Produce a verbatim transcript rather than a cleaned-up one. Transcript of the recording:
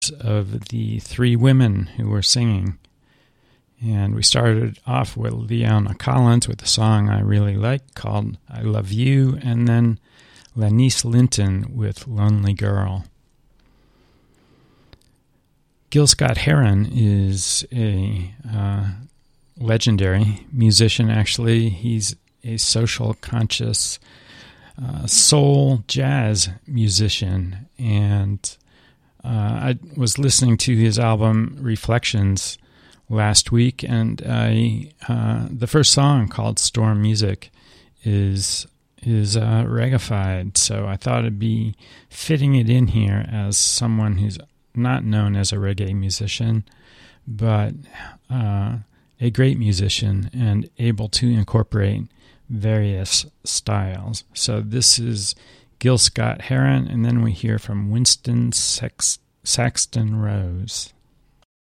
of the three women who were singing. And we started off with Leona Collins with a song I really like called I Love You, and then Lanice Linton with Lonely Girl. Gil Scott-Heron is a uh, legendary musician, actually. He's a social conscious uh, soul jazz musician, and uh, I was listening to his album Reflections last week, and I uh, the first song, called Storm Music, is is uh, reggae-fied, so I thought it'd be fitting it in here as someone who's not known as a reggae musician, but uh, a great musician and able to incorporate various styles. So this is Gil Scott-Heron, and then we hear from Winston Sex- Saxton Rose.